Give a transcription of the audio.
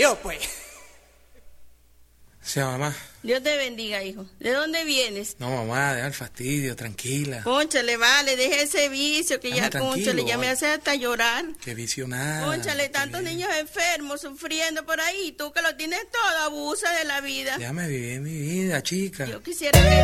yo, pues. Sí, mamá. Dios te bendiga, hijo. ¿De dónde vienes? No, mamá, deja el fastidio, tranquila. Cónchale, vale, deja ese vicio que ya, cónchale, ya me hace hasta llorar. Qué vicio nada. Cónchale, tantos niños enfermos, sufriendo por ahí. Tú que lo tienes todo, abusa de la vida. Déjame vivir mi vida, chica. Yo quisiera que...